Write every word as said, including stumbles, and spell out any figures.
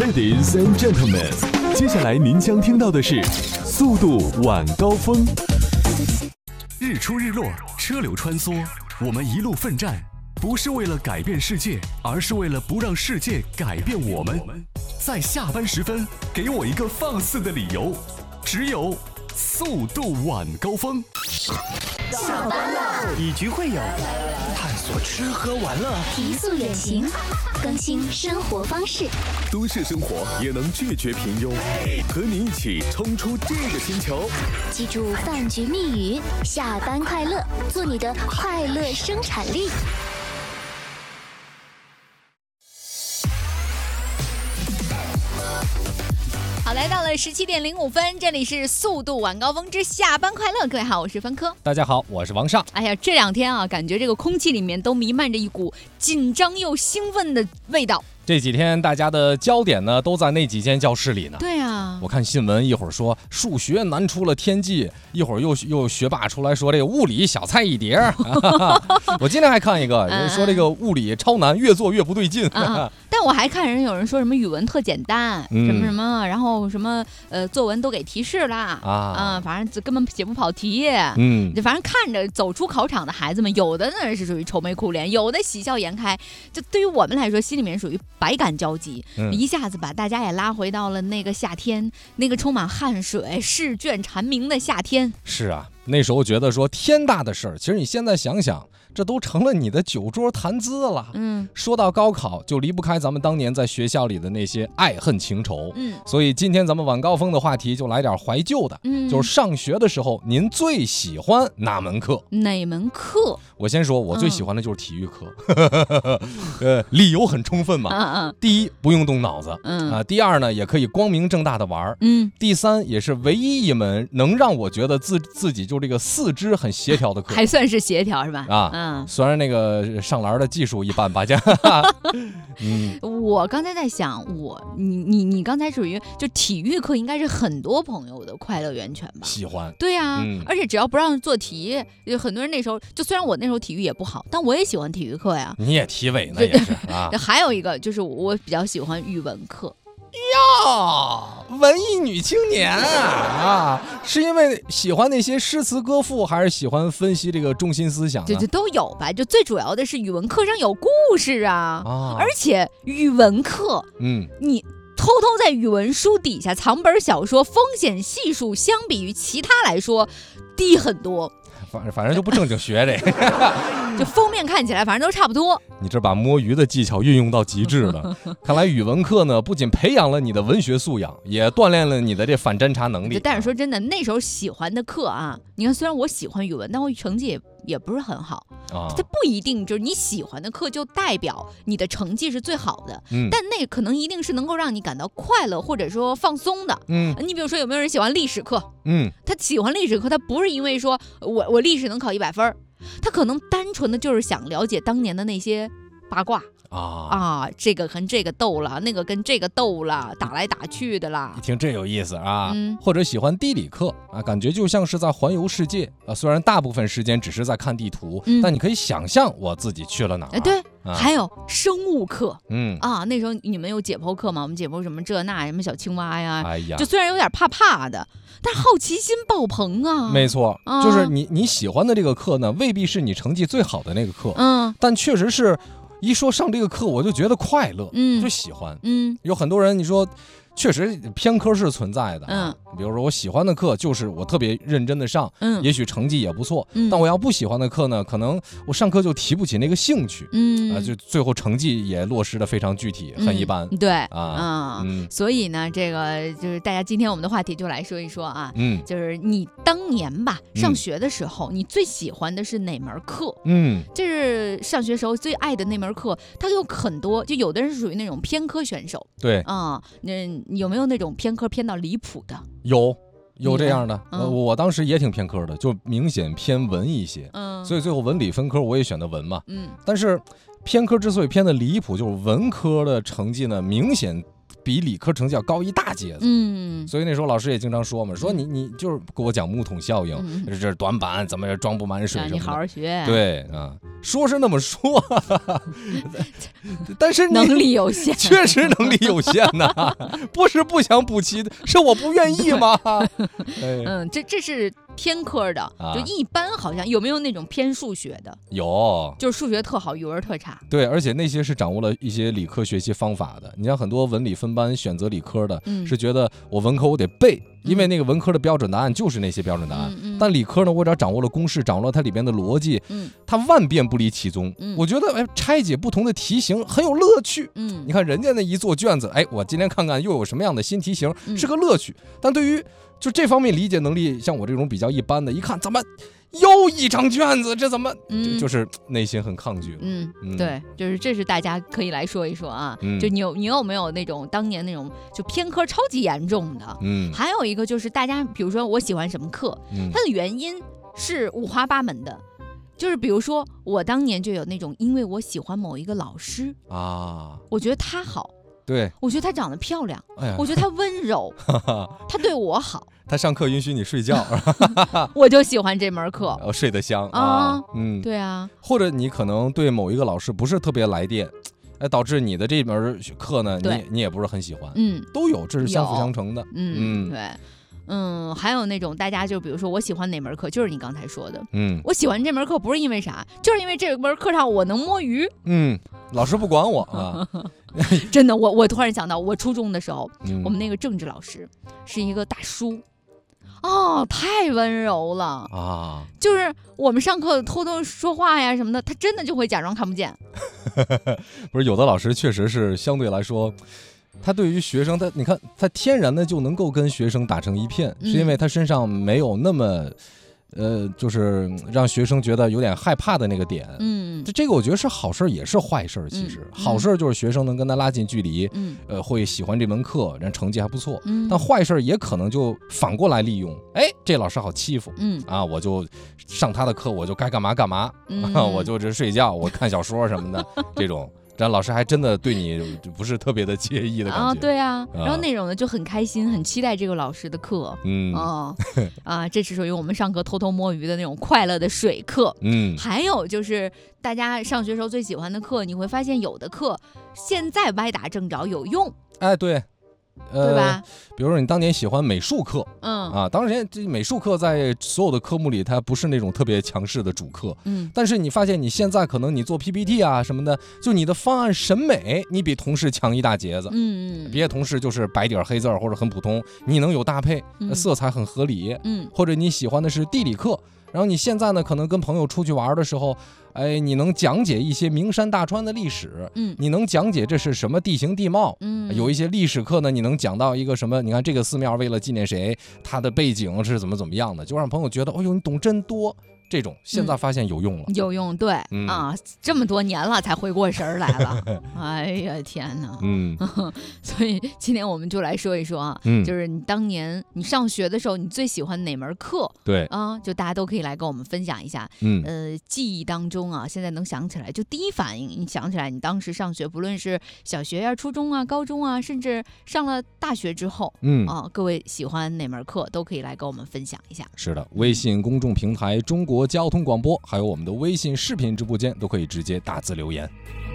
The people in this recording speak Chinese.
Ladies and gentlemen， 接下来您将听到的是速度晚高峰。日出日落，车流穿梭，我们一路奋战，不是为了改变世界，而是为了不让世界改变我们。在下班时分，给我一个放肆的理由，只有速度晚高峰。 下班了， 以局会友，探索吃喝玩乐， 提速远行，更新生活方式。 都市生活也能拒绝平庸，和你一起冲出这个星球。 记住饭局密语：下班快乐，做你的快乐生产力。 好，来到了十七点零五分，这里是速度晚高峰之下班快乐。各位好，我是芬科。 大家好，我是王尚。 哎呀，这两天啊，感觉这个空气里面都弥漫着一股紧张又兴奋的味道。 这几天大家的焦点呢，都在那几间教室里呢。 对啊， 我看新闻，一会儿说数学难出了天际，一会儿又又学霸出来说这个物理小菜一碟。我今天还看一个，人说这个物理超难，越做越不对劲。 啊、但我还看人有人说什么语文特简单，嗯、什么什么，然后什么呃作文都给提示啦啊啊，反正根本写不跑题。嗯，反正看着走出考场的孩子们，有的呢是属于愁眉苦脸，有的喜笑颜开。就对于我们来说，心里面属于百感交集，嗯、一下子把大家也拉回到了那个夏天，那个充满汗水、试卷蝉鸣的夏天。 是啊，那时候觉得说天大的事儿，其实你现在想想，这都成了你的酒桌谈资了。嗯，说到高考，就离不开咱们当年在学校里的那些爱恨情仇。嗯，所以今天咱们晚高峰的话题就来点怀旧的。嗯，就是上学的时候，您最喜欢哪门课？ 哪门课？ 我先说，我最喜欢的就是体育课。嗯、呃，理由很充分嘛。嗯嗯。第一，不用动脑子。嗯啊。第二呢，也可以光明正大的玩。嗯。第三，也是唯一一门能让我觉得自自己就这个四肢很协调的课。 还算是协调是吧？ 啊。嗯，虽然那个上篮的技术一般吧，这嗯，我刚才在想，我你你你刚才属于就体育课，应该是很多朋友的快乐源泉吧？ 喜欢， 对啊，嗯、而且只要不让做题，有很多人那时候就虽然我那时候体育也不好，但我也喜欢体育课呀。 你也体委呢也是啊。 还有一个就是我比较喜欢语文课。 哟，文艺女青年啊啊，是因为喜欢那些诗词歌赋，还是喜欢分析这个中心思想呢？ 就就都有吧。就最主要的是语文课上有故事啊，啊而且语文课，嗯，你偷偷在语文书底下藏本小说，风险系数相比于其他来说低很多。 反反正就不正经学这个， 就封面看起来反正都差不多。 你这把摸鱼的技巧运用到极致了。看来语文课呢，不仅培养了你的文学素养，也锻炼了你的这反侦查能力。 但是说真的，那时候喜欢的课啊，你看虽然我喜欢语文，但我成绩也也不是很好啊。它不一定就是你喜欢的课就代表你的成绩是最好的，嗯、但那可能一定是能够让你感到快乐或者说放松的。嗯，你比如说有没有人喜欢历史课？嗯，他喜欢历史课，他不是因为说我我历史能考一百分，他可能单纯的就是想了解当年的那些八卦。啊啊！这个跟这个斗了，那个跟这个斗了，打来打去的啦。 一听这有意思啊！嗯、或者喜欢地理课啊，感觉就像是在环游世界啊。虽然大部分时间只是在看地图，嗯、但你可以想象我自己去了哪儿。 哎，对，啊、还有生物课，嗯啊，那时候你们有解剖课吗？我们解剖什么这那什么小青蛙呀，哎呀，就虽然有点怕怕的，但是好奇心爆棚啊。 没错，啊、就是你你喜欢的这个课呢，未必是你成绩最好的那个课，嗯，但确实是。一说上这个课，我就觉得快乐，嗯，就喜欢，嗯，有很多人你说。确实偏科是存在的，嗯，比如说我喜欢的课就是我特别认真的上，嗯，也许成绩也不错，嗯，但我要不喜欢的课呢，可能我上课就提不起那个兴趣，嗯，啊，就最后成绩也落实的非常具体，嗯、很一般， 对啊，嗯，所以呢，这个就是大家今天我们的话题就来说一说啊，嗯，就是你当年吧上学的时候，嗯、你最喜欢的是哪门课？嗯，就是上学时候最爱的那门课，它有很多，就有的人是属于那种偏科选手， 对啊，嗯。有没有那种偏科偏到离谱的？ 有，有这样的。嗯、呃，我当时也挺偏科的，就明显偏文一些。嗯，所以最后文理分科我也选的文嘛。嗯，但是偏科之所以偏的离谱，就是文科的成绩呢明显比理科成绩要高一大截子。嗯，所以那时候老师也经常说嘛，说你你就是给我讲木桶效应，嗯、这是短板，怎么装不满水什么的。 你好好学。 对啊，说是那么说，但是能力有限， 确实能力有限呐、啊，不是不想补齐，是我不愿意吗？ 嗯，这这是偏科的，啊、就一般好像有没有那种偏数学的？ 有， 就是数学特好，语文特差。 对，而且那些是掌握了一些理科学习方法的。你像很多文理分班选择理科的，嗯、是觉得我文科我得背。因为那个文科的标准答案就是那些标准答案，嗯嗯、但理科呢，我只要掌握了公式，掌握了它里边的逻辑，嗯、它万变不离其宗。嗯、我觉得，哎，拆解不同的题型很有乐趣。嗯，你看人家那一做卷子，哎，我今天看看又有什么样的新题型，嗯、是个乐趣。但对于就这方面理解能力，像我这种比较一般的，一看怎么又一张卷子，这怎么、嗯、就, 就是内心很抗拒。 嗯，嗯对，就是这是大家可以来说一说啊。嗯、就你有你有没有那种当年那种就偏科超级严重的？嗯，还有一个就是大家比如说我喜欢什么课，嗯、它的原因是五花八门的。就是比如说我当年就有那种，因为我喜欢某一个老师啊，我觉得他好。 对， 我觉得她长得漂亮，哎、我觉得她温柔，她对我好。 她上课允许你睡觉， 我就喜欢这门课， 哦，睡得香啊。 嗯，对啊。 或者你可能对某一个老师不是特别来电，哎，导致你的这门课呢，你你也不是很喜欢。嗯，都有，这是相辅相成的。 嗯，嗯对。嗯，还有那种大家就比如说我喜欢哪门课，就是你刚才说的，嗯，我喜欢这门课不是因为啥，就是因为这门课上我能摸鱼， 嗯，老师不管我啊， 真的，我我突然想到，我初中的时候，嗯、我们那个政治老师是一个大叔，哦，太温柔了啊，就是我们上课偷偷说话呀什么的，他真的就会假装看不见。 不是，有的老师确实是相对来说。他对于学生，他你看，他天然的就能够跟学生打成一片，嗯、是因为他身上没有那么，呃，就是让学生觉得有点害怕的那个点。嗯，这这个我觉得是好事，也是坏事。其实、嗯、好事就是学生能跟他拉近距离，嗯、呃，会喜欢这门课，人成绩还不错。嗯、但坏事也可能就反过来利用，哎，这老师好欺负，嗯啊，我就上他的课，我就该干嘛干嘛，嗯、我就这睡觉，我看小说什么的这种。这老师还真的对你不是特别的介意的感觉啊， 对啊，啊然后那种呢就很开心，很期待这个老师的课，嗯哦啊，这是属于我们上课偷偷摸鱼的那种快乐的水课，嗯，还有就是大家上学时候最喜欢的课，你会发现有的课现在歪打正着有用， 哎，对。呃、 对吧？ 比如说你当年喜欢美术课，嗯啊，当然这美术课在所有的科目里，它不是那种特别强势的主课，嗯，但是你发现你现在可能你做 P P T 啊什么的，就你的方案审美，你比同事强一大截子，嗯嗯，别的同事就是白底黑字或者很普通，你能有搭配，嗯、色彩很合理，嗯，或者你喜欢的是地理课。然后你现在呢，可能跟朋友出去玩的时候，哎，你能讲解一些名山大川的历史，嗯，你能讲解这是什么地形地貌，嗯，有一些历史课呢，你能讲到一个什么？你看这个寺庙为了纪念谁，它的背景是怎么怎么样的，就让朋友觉得，哎呦，你懂真多。这种现在发现有用了， 嗯、有用，对、嗯、啊，这么多年了才回过神来了，哎呀天哪，嗯，所以今天我们就来说一说啊，嗯、就是你当年你上学的时候，你最喜欢哪门课？ 对啊，就大家都可以来跟我们分享一下，嗯，呃，记忆当中啊，现在能想起来，就第一反应，你想起来你当时上学，不论是小学呀、啊、初中啊、高中啊，甚至上了大学之后，嗯啊，各位喜欢哪门课都可以来跟我们分享一下。 是的，微信公众平台中国交通广播，还有我们的微信视频直播间都可以直接打字留言。